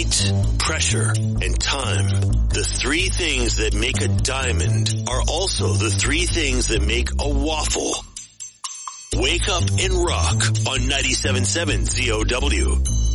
heat, pressure, and time. The three things that make a diamond are also the three things that make a waffle. Wake up and rock on 97.7 ZOW.